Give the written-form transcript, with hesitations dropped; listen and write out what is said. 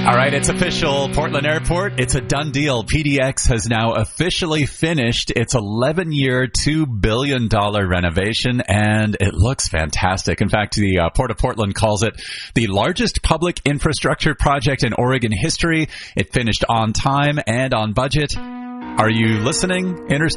All right, it's official. Portland Airport, it's a done deal. PDX has now officially finished its 11-year, $2 billion renovation, and it looks fantastic. In fact, the Port of Portland calls it the largest public infrastructure project in Oregon history. It finished on time and on budget. Are you listening, Interstate?